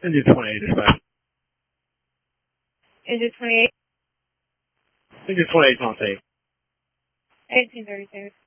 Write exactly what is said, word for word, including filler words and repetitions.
Engine twenty-eight, dispatch. Engine twenty-eight. Engine twenty-eight on tape. eighteen thirty-two.